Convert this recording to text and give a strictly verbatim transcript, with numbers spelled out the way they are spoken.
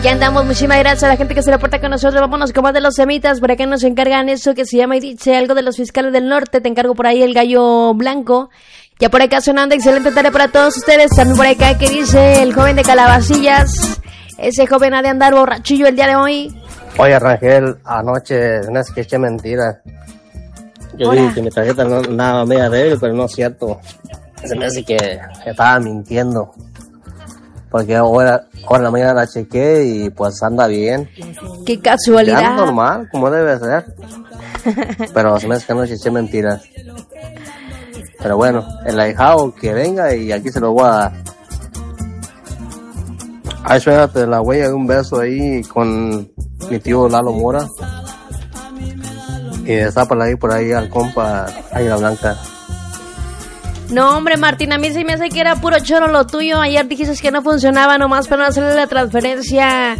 Ya andamos, muchísimas gracias a la gente que se reporta con nosotros. Vámonos con más de los semitas. Por acá nos encargan eso que se llama y dice algo de los fiscales del norte. Te encargo por ahí el gallo blanco. Ya por acá sonando, excelente tarde para todos ustedes. También por acá que dice el joven de Calabacillas. Ese joven ha de andar borrachillo el día de hoy. Oye, Rangel, anoche no es que eché mentira. Yo Hola. dije que mi tarjeta no nada media débil, pero no es cierto. Se me hace que estaba mintiendo. Porque ahora, ahora en la mañana la chequé y pues anda bien. Qué Ya casualidad. anda normal, como debe ser. Pero se me hace que anoche eché mentiras. Pero bueno, el ahijado que venga y aquí se lo voy a dar. Ahí espérate la huella de un beso ahí con mi tío Lalo Mora. Y destápala ahí por ahí al compa Águila Blanca. No, hombre, Martín, a mí se me hace que era puro choro lo tuyo. Ayer dijiste que no funcionaba nomás para no hacerle la transferencia